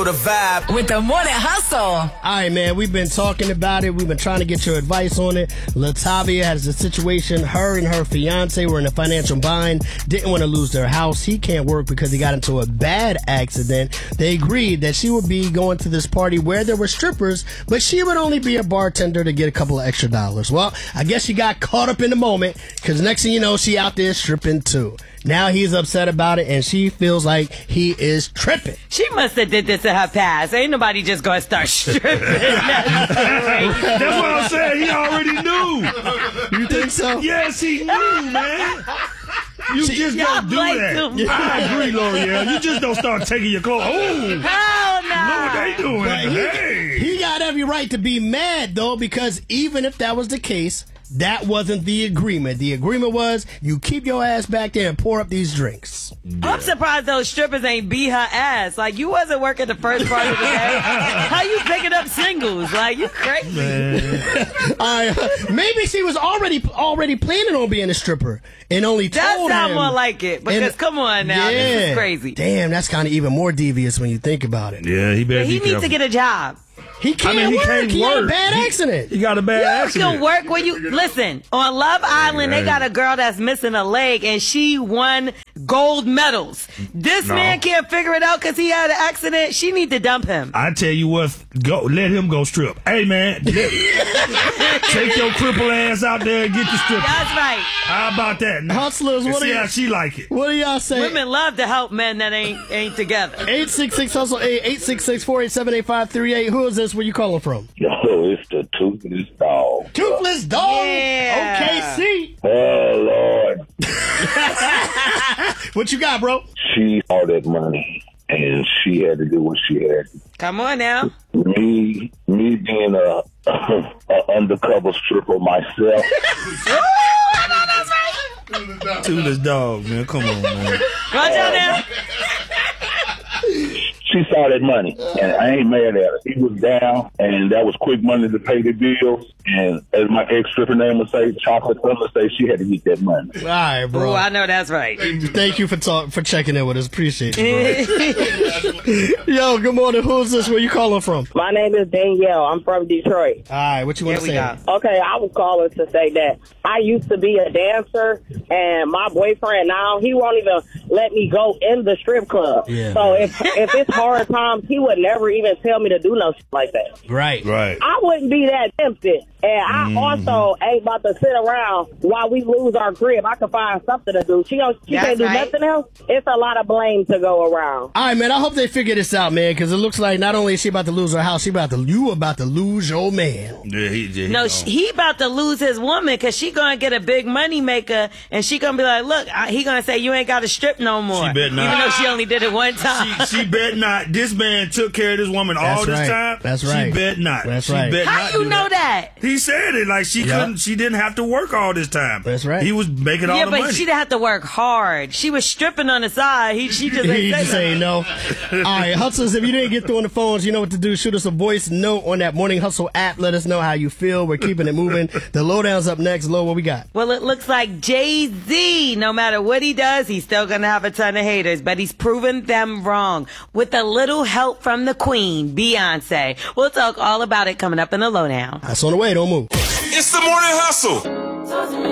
know the vibe. With the Morning Hustle. All right, man, we've been talking about it. We've been trying to get your advice on it. Latavia has a situation. Her and her fiance were in a financial bind, didn't want to lose their house. He can't work because he got into a bad accident. They agreed that she would be going to this party where there were strippers, but she would only be a bartender to get a couple of extra dollars. Well, I guess she got caught up in the moment because next thing you know, she out there stripping too. Now he's upset about it, and she feels like he is tripping. She must have did this in her past. Ain't nobody just gonna start stripping. That's what I'm saying. He already knew. You think so? Yes, he knew, man. You just don't do that. I agree, L'Oreal. You just don't start taking your clothes. Oh, hell no. Know what they doing? He got every right to be mad, though, because even if that was the case, that wasn't the agreement. The agreement was you keep your ass back there and pour up these drinks. I'm surprised those strippers ain't beat her ass. Like, you wasn't working the first part of the day. How you picking up singles? Like, you crazy. Maybe she was already planning on being a stripper and only told him. That sound more like it. Because come on now, this is crazy. Damn, that's kind of even more devious when you think about it. Yeah, he better be careful. He needs to get a job. He can't work. He had a bad accident. He got a bad accident. You can work when you... Listen, on Love Island, they got a girl that's missing a leg, and she won gold medals. This man can't figure it out because he had an accident. She need to dump him. I tell you what, let him go strip. Hey, man, take your cripple ass out there and get the stripper. That's right. How about that? Hustlers, see how she like it. What do y'all say? Women love to help men that ain't together. 866-HUSTLE, 866-487-8538. Who is this? Where you calling from? Yo, it's the Toothless Dog. Toothless Dog? Yeah. OKC. Oh, Lord. What you got, bro? She all that money, and she had to do what she had. Come on now. Me being a undercover stripper myself. Toothless Dog, man. Come on, man. Watch out now. She saw that money, and I ain't mad at her. He was down, and that was quick money to pay the bills. And as my ex-stripper name would say, Chocolate Thunder say, she had to get that money. All right, bro. Oh, I know that's right. Thank you for checking in with us. Appreciate you, bro. Yo, good morning. Who's this? Where you calling from? My name is Danielle. I'm from Detroit. All right, what you want to say? Okay, I was calling to say that I used to be a dancer, and my boyfriend now, he won't even let me go in the strip club. Yeah. So if it's hard times, he would never even tell me to do no shit like that. Right. I wouldn't be that tempted. And I also ain't about to sit around while we lose our crib. I can find something to do. She can't do nothing else. It's a lot of blame to go around. All right, man. I hope they figure this out, man, because it looks like not only is she about to lose her house, you about to lose your man. Yeah, he about to lose his woman because she gonna get a big money maker, and she gonna be like, look, he gonna say you ain't got to strip no more. She bet not. Even though she only did it one time. She bet not. This man took care of this woman all this time. That's right. She bet not. That's right. How you know that? He said it like she couldn't. She didn't have to work all this time. That's right. He was making all the money. Yeah, but she didn't have to work hard. She was stripping on the side. She just ain't say no. All right, hustlers, if you didn't get through on the phones, you know what to do. Shoot us a voice note on that Morning Hustle app. Let us know how you feel. We're keeping it moving. The lowdown's up next. Lo, what we got? Well, it looks like Jay-Z, no matter what he does, he's still gonna have a ton of haters, but he's proven them wrong with a little help from the queen, Beyonce. We'll talk all about it coming up in the lowdown. That's on the way. Don't move. It's the Morning Hustle.